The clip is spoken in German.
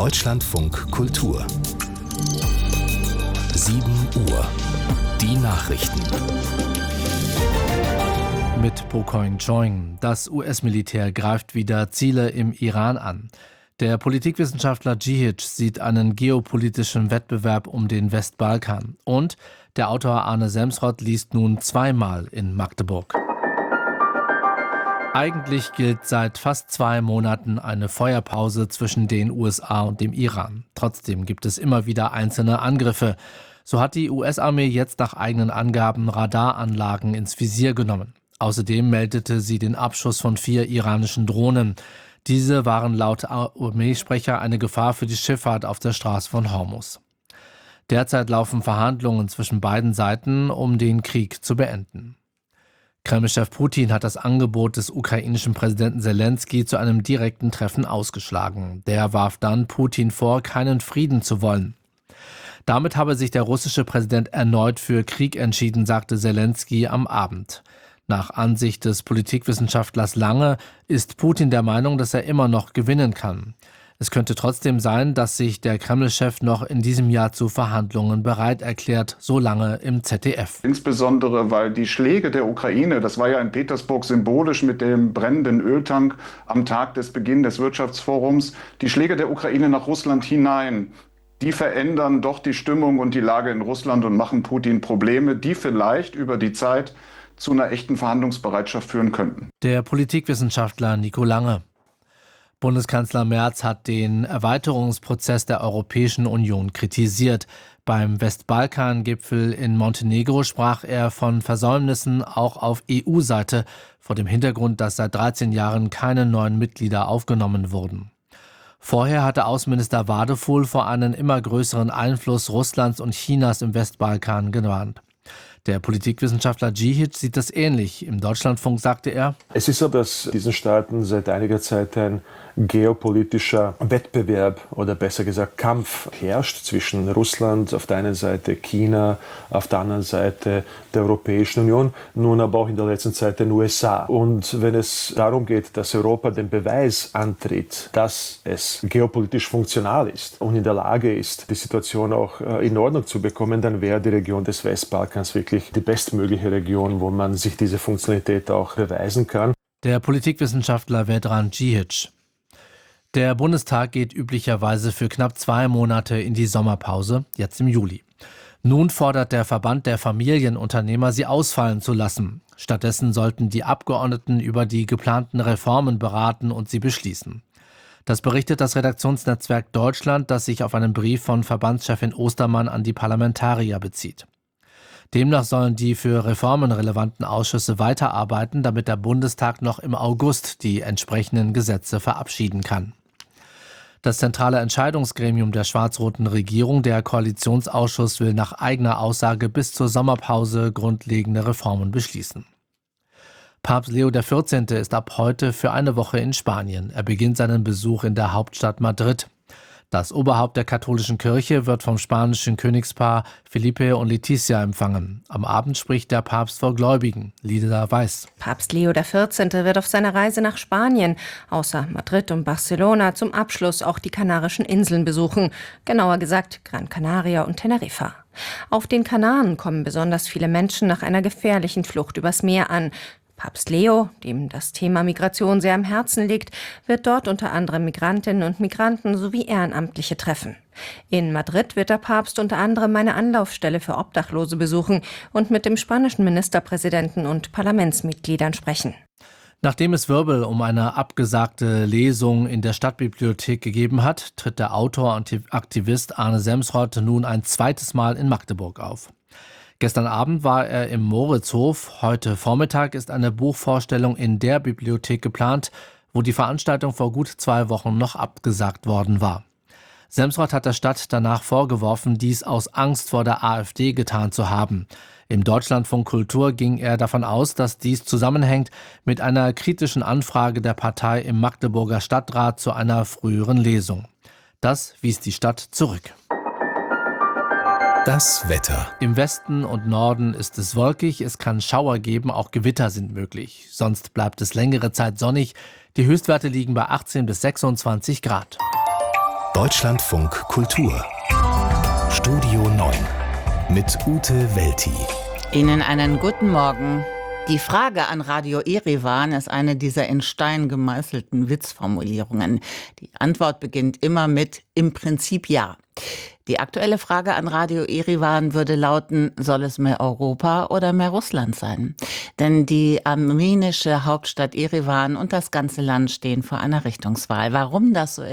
Deutschlandfunk Kultur 7 Uhr. Die Nachrichten. Mit Bokoin Choing. Das US-Militär greift wieder Ziele im Iran an. Der Politikwissenschaftler Djihic sieht einen geopolitischen Wettbewerb um den Westbalkan. Und der Autor Arne Semsrott liest nun zweimal in Magdeburg. Eigentlich gilt seit fast 2 Monaten eine Feuerpause zwischen den USA und dem Iran. Trotzdem gibt es immer wieder einzelne Angriffe. So hat die US-Armee jetzt nach eigenen Angaben Radaranlagen ins Visier genommen. Außerdem meldete sie den Abschuss von 4 iranischen Drohnen. Diese waren laut Armeesprecher eine Gefahr für die Schifffahrt auf der Straße von Hormuz. Derzeit laufen Verhandlungen zwischen beiden Seiten, um den Krieg zu beenden. Kreml-Chef Putin hat das Angebot des ukrainischen Präsidenten Selenskyj zu einem direkten Treffen ausgeschlagen. Der warf dann Putin vor, keinen Frieden zu wollen. Damit habe sich der russische Präsident erneut für Krieg entschieden, sagte Selenskyj am Abend. Nach Ansicht des Politikwissenschaftlers Lange ist Putin der Meinung, dass er immer noch gewinnen kann. Es könnte trotzdem sein, dass sich der Kreml-Chef noch in diesem Jahr zu Verhandlungen bereit erklärt, so Lange im ZDF. Insbesondere, weil die Schläge der Ukraine, das war ja in Petersburg symbolisch mit dem brennenden Öltank am Tag des Beginns des Wirtschaftsforums, die Schläge der Ukraine nach Russland hinein, die verändern doch die Stimmung und die Lage in Russland und machen Putin Probleme, die vielleicht über die Zeit zu einer echten Verhandlungsbereitschaft führen könnten. Der Politikwissenschaftler Nico Lange. Bundeskanzler Merz hat den Erweiterungsprozess der Europäischen Union kritisiert. Beim Westbalkan-Gipfel in Montenegro sprach er von Versäumnissen auch auf EU-Seite, vor dem Hintergrund, dass seit 13 Jahren keine neuen Mitglieder aufgenommen wurden. Vorher hatte Außenminister Wadefuhl vor einem immer größeren Einfluss Russlands und Chinas im Westbalkan gewarnt. Der Politikwissenschaftler Djihic sieht das ähnlich. Im Deutschlandfunk sagte er: Es ist so, dass diesen Staaten seit einiger Zeit ein geopolitischer Wettbewerb oder besser gesagt Kampf herrscht zwischen Russland auf der einen Seite, China auf der anderen Seite, der Europäischen Union, nun aber auch in der letzten Zeit den USA. Und wenn es darum geht, dass Europa den Beweis antritt, dass es geopolitisch funktional ist und in der Lage ist, die Situation auch in Ordnung zu bekommen, dann wäre die Region des Westbalkans wirklich die bestmögliche Region, wo man sich diese Funktionalität auch beweisen kann. Der Politikwissenschaftler Vedran Djihic. Der Bundestag geht üblicherweise für knapp 2 Monate in die Sommerpause, jetzt im Juli. Nun fordert der Verband der Familienunternehmer, sie ausfallen zu lassen. Stattdessen sollten die Abgeordneten über die geplanten Reformen beraten und sie beschließen. Das berichtet das Redaktionsnetzwerk Deutschland, das sich auf einen Brief von Verbandschefin Ostermann an die Parlamentarier bezieht. Demnach sollen die für Reformen relevanten Ausschüsse weiterarbeiten, damit der Bundestag noch im August die entsprechenden Gesetze verabschieden kann. Das zentrale Entscheidungsgremium der schwarz-roten Regierung, der Koalitionsausschuss, will nach eigener Aussage bis zur Sommerpause grundlegende Reformen beschließen. Papst Leo XIV. Ist ab heute für eine Woche in Spanien. Er beginnt seinen Besuch in der Hauptstadt Madrid. Das Oberhaupt der katholischen Kirche wird vom spanischen Königspaar Felipe und Letizia empfangen. Am Abend spricht der Papst vor Gläubigen. Lisa Weiß. Papst Leo XIV. Wird auf seiner Reise nach Spanien, außer Madrid und Barcelona, zum Abschluss auch die Kanarischen Inseln besuchen. Genauer gesagt Gran Canaria und Teneriffa. Auf den Kanaren kommen besonders viele Menschen nach einer gefährlichen Flucht übers Meer an. Papst Leo, dem das Thema Migration sehr am Herzen liegt, wird dort unter anderem Migrantinnen und Migranten sowie Ehrenamtliche treffen. In Madrid wird der Papst unter anderem eine Anlaufstelle für Obdachlose besuchen und mit dem spanischen Ministerpräsidenten und Parlamentsmitgliedern sprechen. Nachdem es Wirbel um eine abgesagte Lesung in der Stadtbibliothek gegeben hat, tritt der Autor und Aktivist Arne Semsrott nun ein zweites Mal in Magdeburg auf. Gestern Abend war er im Moritzhof. Heute Vormittag ist eine Buchvorstellung in der Bibliothek geplant, wo die Veranstaltung vor gut 2 Wochen noch abgesagt worden war. Semsrott hat der Stadt danach vorgeworfen, dies aus Angst vor der AfD getan zu haben. Im Deutschlandfunk Kultur ging er davon aus, dass dies zusammenhängt mit einer kritischen Anfrage der Partei im Magdeburger Stadtrat zu einer früheren Lesung. Das wies die Stadt zurück. Das Wetter. Im Westen und Norden ist es wolkig, es kann Schauer geben, auch Gewitter sind möglich. Sonst bleibt es längere Zeit sonnig. Die Höchstwerte liegen bei 18 bis 26 Grad. Deutschlandfunk Kultur. Studio 9 mit Ute Welti. Ihnen einen guten Morgen. Die Frage an Radio Erivan ist eine dieser in Stein gemeißelten Witzformulierungen. Die Antwort beginnt immer mit „im Prinzip ja". Die aktuelle Frage an Radio Erivan würde lauten: Soll es mehr Europa oder mehr Russland sein? Denn die armenische Hauptstadt Erivan und das ganze Land stehen vor einer Richtungswahl. Warum das so